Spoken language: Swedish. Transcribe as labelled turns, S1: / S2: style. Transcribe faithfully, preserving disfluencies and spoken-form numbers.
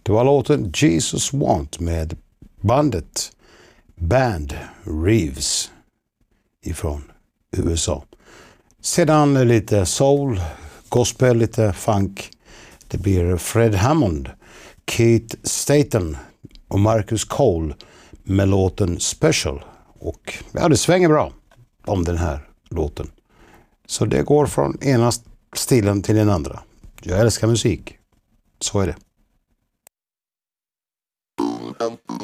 S1: Det var låten Jesus Want med bandet Band Reeves ifrån U S A. Sedan lite soul, gospel, lite funk. Det blir Fred Hammond, Keith Staton och Marcus Cole med låten Special. Och ja, det svänger bra om den här låten. Så det går från ena stilen till den andra. Jag älskar musik. Så är det.